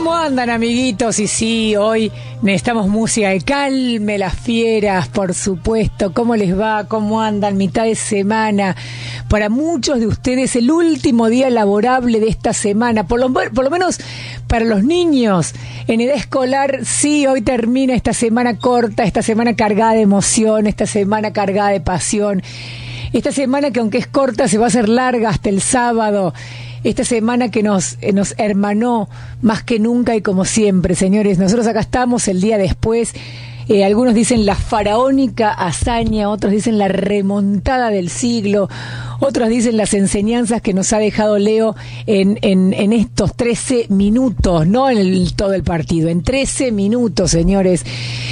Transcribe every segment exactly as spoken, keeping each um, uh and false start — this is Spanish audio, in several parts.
¿Cómo andan, amiguitos? Y sí, hoy necesitamos música que calme las fieras, por supuesto. ¿Cómo les va? ¿Cómo andan? Mitad de semana. Para muchos de ustedes, el último día laborable de esta semana. Por lo, por lo menos para los niños en edad escolar, sí, hoy termina esta semana corta, esta semana cargada de emoción, esta semana cargada de pasión. Esta semana que, aunque es corta, se va a hacer larga hasta el sábado. Esta semana que nos, eh, nos hermanó más que nunca y como siempre, señores. Nosotros acá estamos el día después. Eh, algunos dicen la faraónica hazaña, otros dicen la remontada del siglo, otros dicen las enseñanzas que nos ha dejado Leo en, en, en estos trece minutos, no en el, todo el partido, en trece minutos, señores.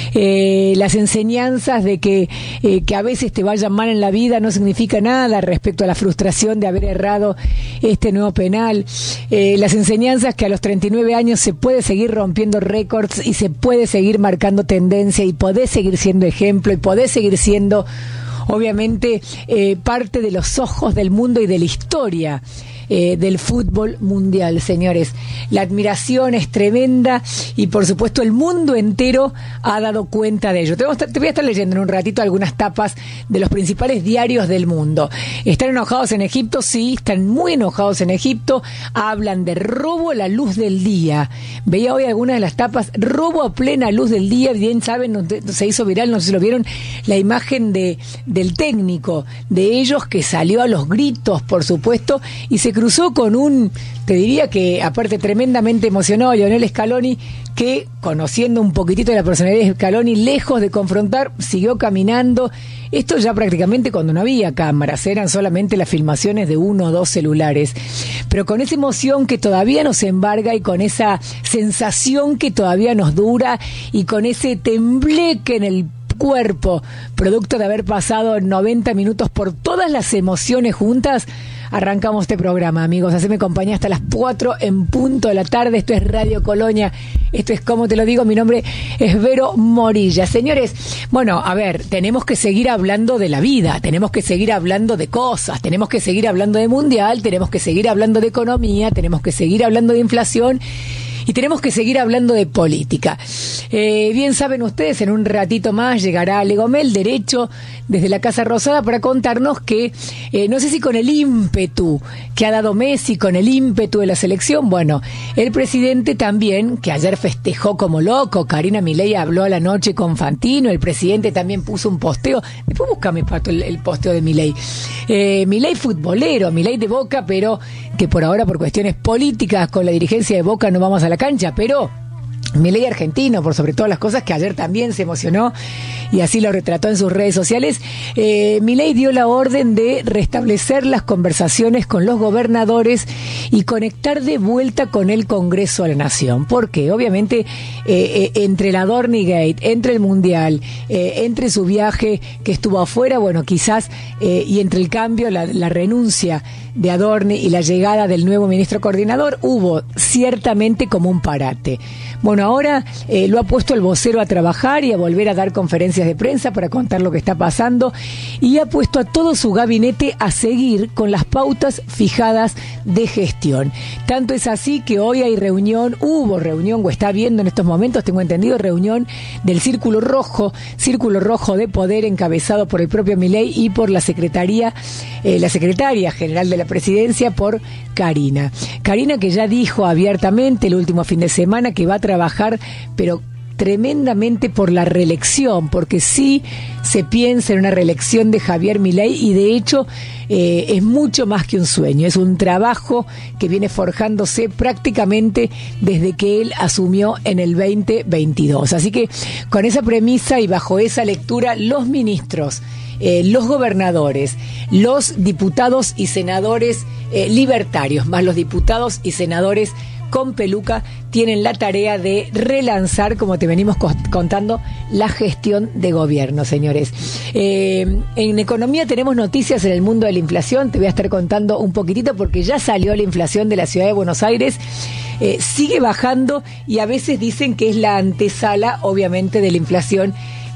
Eh, las enseñanzas de que, eh, que a veces te vayan mal en la vida no significa nada respecto a la frustración de haber errado este nuevo penal. Eh, las enseñanzas que a los treinta y nueve años se puede seguir rompiendo récords y se puede seguir marcando tendencia y podés seguir siendo ejemplo y podés seguir siendo, obviamente, eh, parte de los ojos del mundo y de la historia eh, del fútbol mundial, señores. La admiración es tremenda y, por supuesto, el mundo entero ha dado cuenta de ello. Te voy a estar, te voy a estar leyendo en un ratito algunas tapas de los principales diarios del mundo. ¿Están enojados en Egipto? Sí, están muy enojados en Egipto. Hablan de robo a la luz del día. Veía hoy algunas de las tapas, robo a plena luz del día. Bien saben, se hizo viral, no sé si lo vieron, la imagen de del técnico de ellos que salió a los gritos, por supuesto, y se cruzó con un, te diría que aparte tremendamente emocionado, Lionel Scaloni, que, conociendo un poquitito de la personalidad de Scaloni, lejos de confrontar, siguió caminando. Esto ya prácticamente cuando no había cámaras, eran solamente las filmaciones de uno o dos celulares, pero con esa emoción que todavía nos embarga y con esa sensación que todavía nos dura y con ese tembleque en el cuerpo, producto de haber pasado noventa minutos por todas las emociones juntas, arrancamos este programa, amigos. Haceme compañía hasta las cuatro en punto de la tarde. Esto es Radio Colonia. Esto es Como Te Lo Digo. Mi nombre es Vero Morilla. Señores, bueno, a ver, tenemos que seguir hablando de la vida, tenemos que seguir hablando de cosas, tenemos que seguir hablando de mundial, tenemos que seguir hablando de economía, tenemos que seguir hablando de inflación y tenemos que seguir hablando de política. Eh, bien saben ustedes, en un ratito más llegará Legomel, derecho, desde la Casa Rosada, para contarnos que, eh, no sé si con el ímpetu que ha dado Messi, con el ímpetu de la selección, bueno, el presidente también, que ayer festejó como loco, Karina Milei habló a la noche con Fantino, el presidente también puso un posteo, después búscame, Pato, el, el posteo de Milei. Eh, Milei futbolero, Milei de Boca, pero que por ahora, por cuestiones políticas, con la dirigencia de Boca no vamos a la cancha, pero Milei argentino, por sobre todas las cosas, que ayer también se emocionó y así lo retrató en sus redes sociales. eh, Milei dio la orden de restablecer las conversaciones con los gobernadores y conectar de vuelta con el Congreso de la Nación, porque obviamente eh, eh, entre la Dornigate, entre el Mundial, eh, entre su viaje que estuvo afuera, bueno, quizás, eh, y entre el cambio, la, la renuncia de Adorni y la llegada del nuevo ministro coordinador, hubo ciertamente como un parate. Bueno, ahora eh, lo ha puesto el vocero a trabajar y a volver a dar conferencias de prensa para contar lo que está pasando, y ha puesto a todo su gabinete a seguir con las pautas fijadas de gestión. Tanto es así que hoy hay reunión, hubo reunión, o está habiendo en estos momentos, tengo entendido, reunión del Círculo Rojo, Círculo Rojo de Poder, encabezado por el propio Milei y por la Secretaría, eh, la Secretaria General de la Presidencia, por Karina. Karina, que ya dijo abiertamente el último fin de semana que va a trabajar, pero tremendamente, por la reelección, porque sí se piensa en una reelección de Javier Milei y de hecho eh, es mucho más que un sueño, es un trabajo que viene forjándose prácticamente desde que él asumió en el veinte veintidós. Así que con esa premisa y bajo esa lectura, los ministros, Eh, los gobernadores, los diputados y senadores eh, libertarios, más los diputados y senadores con peluca, tienen la tarea de relanzar, como te venimos co- contando, la gestión de gobierno, señores. Eh, en economía tenemos noticias en el mundo de la inflación, te voy a estar contando un poquitito porque ya salió la inflación de la ciudad de Buenos Aires. Eh, sigue bajando y a veces dicen que es la antesala, obviamente, de la inflación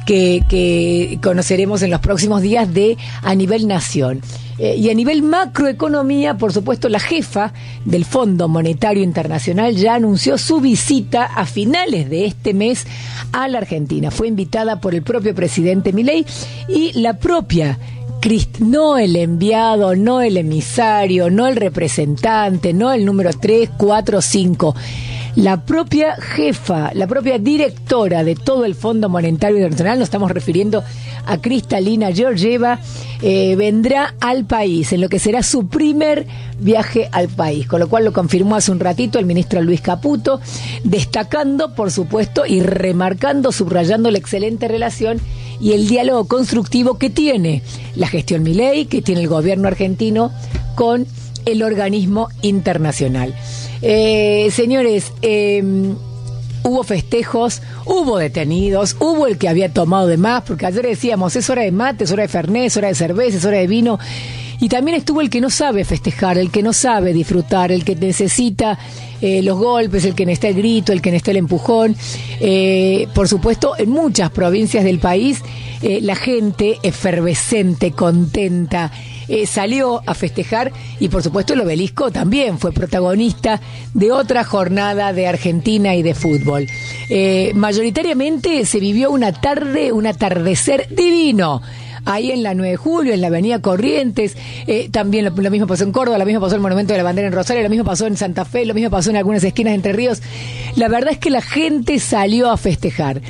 que, que conoceremos en los próximos días de a nivel nación. Eh, y a nivel macroeconomía, por supuesto, la jefa del Fondo Monetario Internacional ya anunció su visita a finales de este mes a la Argentina. Fue invitada por el propio presidente Milei y la propia Crist, no el enviado, no el emisario, no el representante, no el número tres, cuatro, cinco. La propia jefa, la propia directora de todo el Fondo Monetario Internacional, nos estamos refiriendo a Kristalina Georgieva, eh, vendrá al país en lo que será su primer viaje al país, con lo cual lo confirmó hace un ratito el ministro Luis Caputo, destacando, por supuesto, y remarcando, subrayando la excelente relación y el diálogo constructivo que tiene la gestión Milei, que tiene el gobierno argentino con el organismo internacional. Eh, señores, eh, hubo festejos, hubo detenidos, hubo el que había tomado de más, porque ayer decíamos, es hora de mate, es hora de fernet, es hora de cerveza, es hora de vino, y también estuvo el que no sabe festejar, el que no sabe disfrutar, el que necesita eh, los golpes, el que necesita el grito, el que necesita el empujón. Eh, por supuesto, en muchas provincias del país, eh, la gente efervescente, contenta, Eh, salió a festejar y por supuesto el Obelisco también fue protagonista de otra jornada de Argentina y de fútbol. Eh, mayoritariamente se vivió una tarde, un atardecer divino. Ahí en la nueve de julio, en la avenida Corrientes, eh, también lo, lo mismo pasó en Córdoba, lo mismo pasó en el Monumento de la Bandera en Rosario, lo mismo pasó en Santa Fe, lo mismo pasó en algunas esquinas de Entre Ríos. La verdad es que la gente salió a festejar.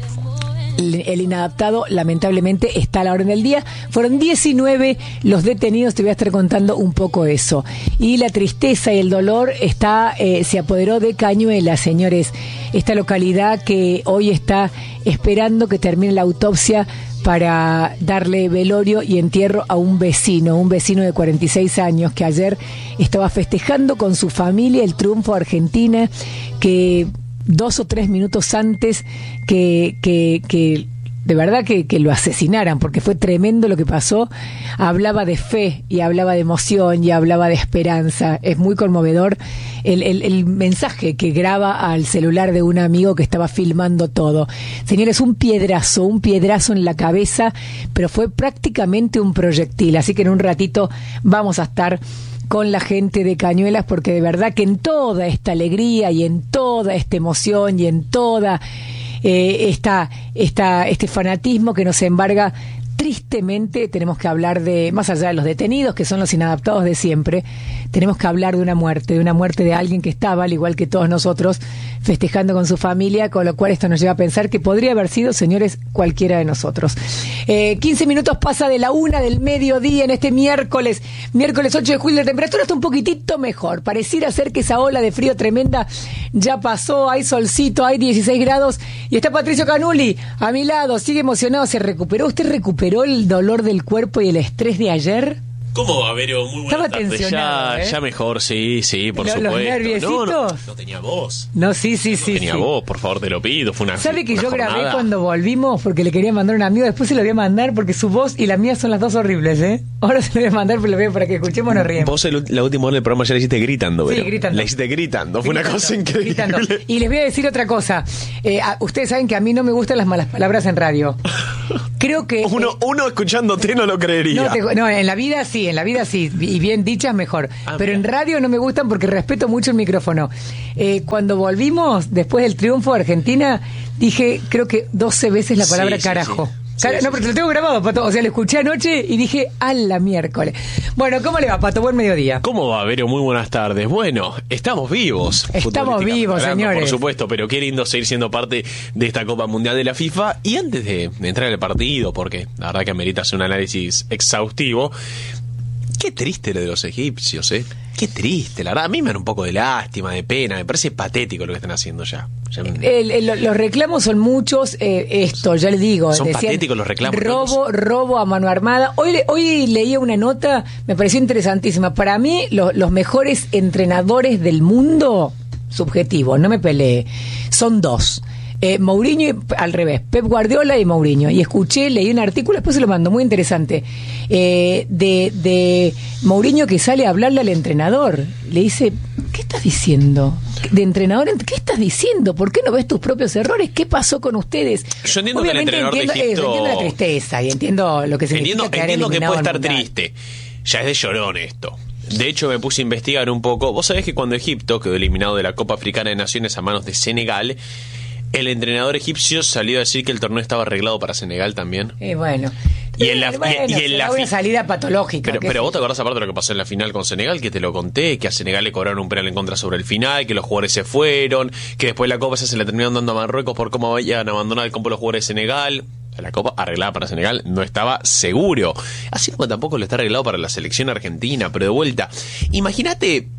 El inadaptado lamentablemente está a la orden del día. Fueron diecinueve los detenidos, te voy a estar contando un poco eso. Y la tristeza y el dolor está eh, se apoderó de Cañuelas, señores, esta localidad que hoy está esperando que termine la autopsia para darle velorio y entierro a un vecino, un vecino de cuarenta y seis años que ayer estaba festejando con su familia el triunfo de Argentina, que dos o tres minutos antes que, que, que de verdad que, que lo asesinaran, porque fue tremendo lo que pasó, hablaba de fe y hablaba de emoción y hablaba de esperanza. Es muy conmovedor el, el, el mensaje que graba al celular de un amigo que estaba filmando todo. Señores, un piedrazo, un piedrazo en la cabeza, pero fue prácticamente un proyectil, así que en un ratito vamos a estar con la gente de Cañuelas, porque de verdad que en toda esta alegría y en toda esta emoción y en toda eh, esta, esta, este fanatismo que nos embarga, tristemente tenemos que hablar de, más allá de los detenidos, que son los inadaptados de siempre, tenemos que hablar de una muerte, de una muerte de alguien que estaba, al igual que todos nosotros, festejando con su familia, con lo cual esto nos lleva a pensar que podría haber sido, señores, cualquiera de nosotros. Eh, quince minutos pasa de la una del mediodía en este miércoles, miércoles ocho de julio, la temperatura está un poquitito mejor, pareciera ser que esa ola de frío tremenda ya pasó, hay solcito, hay dieciséis grados, y está Patricio Canuli a mi lado, sigue emocionado, se recuperó, ¿usted recuperó el dolor del cuerpo y el estrés de ayer? ¿Cómo va, Vero? Muy buenas Estaba tardes. tensionado, Ya, ¿eh? ya mejor, sí, sí, por ¿Los, supuesto. los nerviecitos? No, no, no tenía voz. No, sí, sí, No sí. tenía sí. voz, por favor, te lo pido. Fue una ¿Sabe que una yo grabé jornada. cuando volvimos porque le quería mandar a un amigo? Después se lo voy a mandar porque su voz y la mía son las dos horribles, ¿eh? Ahora se lo voy a mandar pero lo voy a para que escuchemos, nos riemos. Vos el, la última hora del programa ya la hiciste gritando, Vero. Sí, gritando. La hiciste gritando, fue Gritando, una cosa increíble. gritando. Y les voy a decir otra cosa. Eh, a, ustedes saben que a mí no me gustan las malas palabras en radio. Creo que... Uno, eh, uno escuchándote no lo creería. No, te- no, en la vida sí, en la vida sí, y bien dichas mejor. Ah, Pero bien. en radio no me gustan porque respeto mucho el micrófono. Eh, cuando volvimos, después del triunfo de Argentina, dije, creo que doce veces la palabra Sí, sí, carajo. sí. Cara- Sí, no, sí, pero te sí. lo tengo grabado, Pato. O sea, lo escuché anoche y dije, a la miércoles. Bueno, ¿cómo le va, Pato? Buen mediodía. ¿Cómo va, Vero? Muy buenas tardes. Bueno, estamos vivos. Estamos futbolísticamente vivos, hablando, señores. Por supuesto, pero qué lindo seguir siendo parte de esta Copa Mundial de la FIFA. Y antes de entrar al partido, porque la verdad que amerita hacer un análisis exhaustivo, qué triste lo de los egipcios, ¿eh? Qué triste, la verdad. A mí me da un poco de lástima, de pena. Me parece patético lo que están haciendo ya. Ya me- El- el- los reclamos son muchos, eh, esto, ya le digo. Son decían, patéticos los reclamos, Robo, robo a mano armada. Hoy, le- hoy leía una nota, me pareció interesantísima. Para mí, lo- los mejores entrenadores del mundo, subjetivo, no me peleé, son dos. Eh, Mourinho, y- al revés, Pep Guardiola y Mourinho. Y escuché, leí un artículo, después se lo mando, muy interesante, eh, de, de Mourinho que sale a hablarle al entrenador. Le dice, ¿qué estás diciendo? De entrenador, ¿qué estás diciendo? ¿Por qué no ves tus propios errores? ¿Qué pasó con ustedes? Yo entiendo Obviamente que el entrenador entiendo, de Egipto... eh, entiendo la tristeza y entiendo lo que significa Entiendo, quedar entiendo que eliminado puede del estar Mundial. triste. Ya es de llorón esto. De hecho, me puse a investigar un poco. Vos sabés que cuando Egipto quedó eliminado de la Copa Africana de Naciones a manos de Senegal, el entrenador egipcio salió a decir que el torneo estaba arreglado para Senegal también. Y bueno... Y en la, bueno, y, y en la una fi- salida patológica. Pero, pero vos te acordás aparte de lo que pasó en la final con Senegal, que te lo conté, que a Senegal le cobraron un penal en contra sobre el final, que los jugadores se fueron, que después la Copa se la terminaron dando a Marruecos por cómo habían abandonado el campo los jugadores de Senegal. La Copa arreglada para Senegal no estaba seguro. Así como tampoco lo está arreglado para la selección argentina, pero de vuelta, imagínate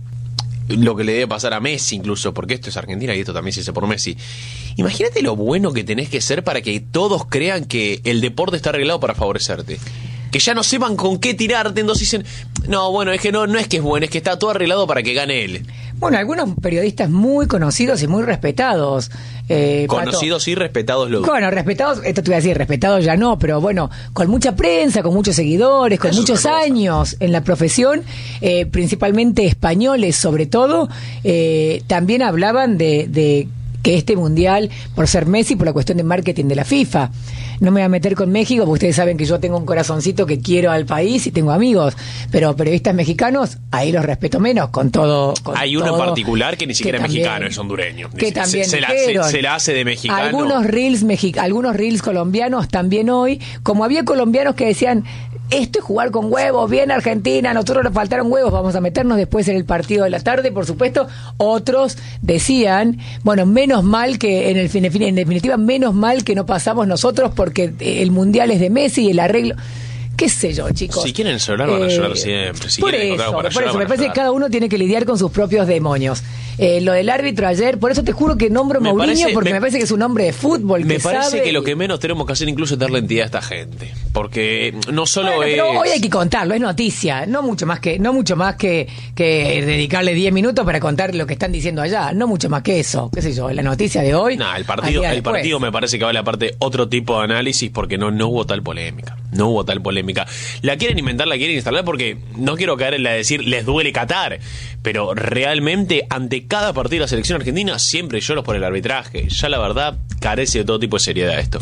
lo que le debe pasar a Messi incluso, porque esto es Argentina y esto también se hace por Messi. Imagínate lo bueno que tenés que ser para que todos crean que el deporte está arreglado para favorecerte. Que ya no sepan con qué tirarte, entonces dicen, no, bueno, es que no, no es que es bueno, es que está todo arreglado para que gane él. Bueno, algunos periodistas muy conocidos y muy respetados. Eh, Conocidos Pato. y respetados los... Bueno, respetados, esto te iba a decir, respetados ya no, pero bueno, con mucha prensa, con muchos seguidores, con Eso es muchos otra cosa. años en la profesión, eh, principalmente españoles sobre todo, eh, también hablaban de, de que este mundial, por ser Messi, por la cuestión de marketing de la FIFA. No me voy a meter con México, porque ustedes saben que yo tengo un corazoncito que quiero al país y tengo amigos, pero periodistas mexicanos, ahí los respeto menos, con todo. Con Hay uno todo, en particular que ni siquiera que es mexicano, también- es hondureño. que Se- también se, la dijeron. hace, se la hace de mexicano. Algunos reels, mexi- algunos reels colombianos también hoy, como había colombianos que decían, esto es jugar con huevos, bien Argentina, a nosotros nos faltaron huevos, vamos a meternos después en el partido de la tarde, por supuesto. Otros decían, bueno, menos mal que, en, el, fin- en definitiva, menos mal que no pasamos nosotros porque el mundial es de Messi y el arreglo... qué sé yo, chicos. Si quieren llorar, van a Eh, llorar siempre. Si por quieren encontrar eso, algo para por llorar, eso, me van a parece que llorar. cada uno tiene que lidiar con sus propios demonios. Eh, lo del árbitro ayer, por eso te juro que nombro Me Mourinho, parece- porque me- me, parece que es un hombre de fútbol. Me que parece sabe que lo y- que menos tenemos que hacer incluso es darle entidad a esta gente. Porque no solo Bueno, es... pero hoy hay que contarlo, es noticia, no mucho más que no mucho más que, que dedicarle diez minutos para contar lo que están diciendo allá, no mucho más que eso, qué sé yo, la noticia de hoy. Nah, el al partido, día el después. partido me parece que vale aparte otro tipo de análisis porque no, no hubo tal polémica. No hubo tal polémica. La quieren inventar, la quieren instalar porque no quiero caer en la de decir les duele Qatar. Pero realmente ante cada partido de la selección argentina siempre lloro por el arbitraje. Ya la verdad carece de todo tipo de seriedad esto.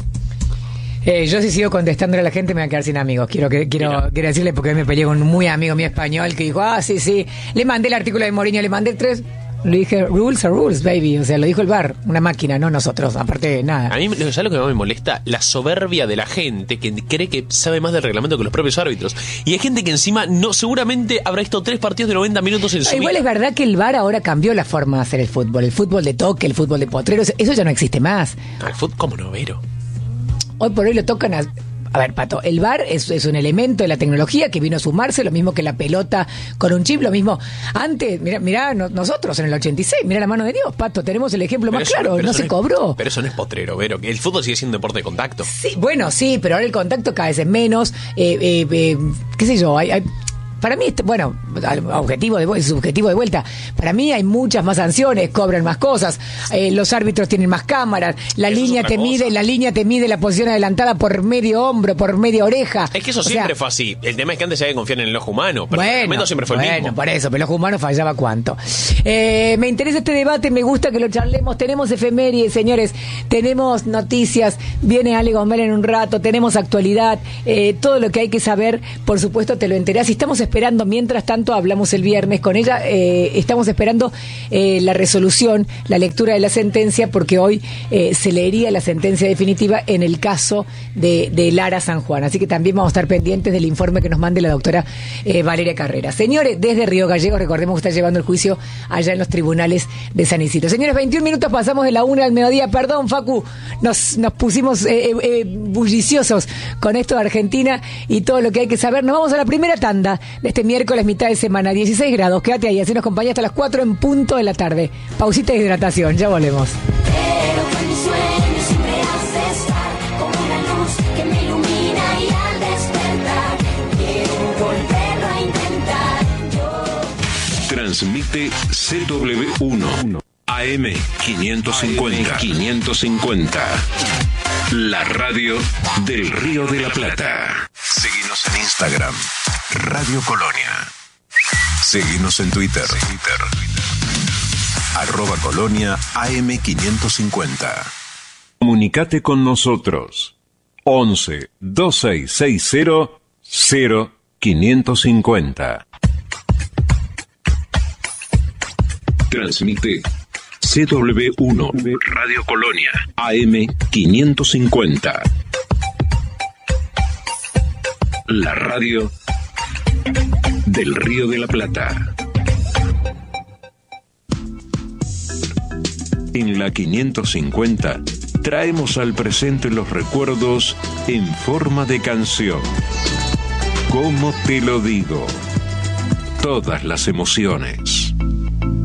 Eh, yo si sigo contestándole a la gente me voy a quedar sin amigos. Quiero que quiero, quiero decirle porque hoy me peleé con un muy amigo mío español que dijo, ah, sí, sí, le mandé el artículo de Mourinho, le mandé tres. Le dije, rules are rules, baby. O sea, lo dijo el V A R, una máquina, no nosotros. Aparte, nada. A mí, ¿sabes lo que más me molesta? La soberbia de la gente que cree que sabe más del reglamento que los propios árbitros. Y hay gente que encima no seguramente habrá visto tres partidos de noventa minutos en su Igual vida. es verdad que el V A R ahora cambió la forma de hacer el fútbol. El fútbol de toque, el fútbol de potreros, eso ya no existe más. Al fútbol, ¿cómo no, Vero? Hoy por hoy lo tocan a... A ver, Pato, el V A R es, es un elemento de la tecnología que vino a sumarse, lo mismo que la pelota con un chip, lo mismo. Antes, mira, mira no- nosotros en el ochenta y seis, mira la mano de Dios, Pato, tenemos el ejemplo Pero más eso- claro, pero no eso se cobró. Pero eso no es potrero, Vero. Que el fútbol sigue siendo un deporte de contacto. Sí, bueno, sí, pero ahora el contacto cada vez es menos, eh, eh, eh, qué sé yo, hay... hay- para mí, este- bueno, al- objetivo de, vu- subjetivo de vuelta, para mí hay muchas más sanciones, cobran más cosas, eh, los árbitros tienen más cámaras, la Eso es línea otra te cosa. mide, la línea te mide la posición adelantada por medio hombro, por media oreja. Es que eso O sea, siempre fue así. El tema es que antes se había que confiar en el ojo humano. Pero el bueno, reglamento siempre fue bueno, el mismo. por eso, pero el ojo humano fallaba cuánto. Eh, me interesa este debate, me gusta que lo charlemos. Tenemos efemérides, señores, tenemos noticias, viene Ale Gomel en un rato, tenemos actualidad, eh, todo lo que hay que saber, por supuesto, te lo enterás. Y estamos esperando, mientras tanto, hablamos el viernes con ella, eh, estamos esperando eh, la resolución, la lectura de la sentencia, porque hoy eh, se leería la sentencia definitiva en el caso de, de Lara San Juan. Así que también vamos a estar pendientes del informe que nos mande la doctora eh, Valeria Carrera. Señores, desde Río Gallegos, recordemos que está llevando el juicio allá en los tribunales de San Isidro. Señores, veintiún minutos pasamos de la una al mediodía. Perdón, Facu, nos, nos pusimos eh, eh, bulliciosos con esto de Argentina y todo lo que hay que saber. Nos vamos a la primera tanda de este miércoles, mitad de semana, dieciséis grados. Quédate ahí, así nos acompaña hasta las cuatro en punto de la tarde. Pausita de hidratación, ya volvemos. Pero con mis sueños siempre has de estar como una luz que me ilumina y al despertar quiero volverlo a intentar. Yo Transmite C W uno A M quinientos cincuenta. quinientos cincuenta. La radio del Río de la Plata. Seguinos en Instagram, Radio Colonia. Seguinos en Twitter. Twitter. arroba colonia A M quinientos cincuenta. Comunicate con nosotros. once, veintiséis sesenta, cero quinientos cincuenta. Transmite C W uno Radio Colonia A M quinientos cincuenta. La radio del Río de la Plata. En la quinientos cincuenta traemos al presente los recuerdos en forma de canción. ¿Cómo te lo digo? Todas las emociones.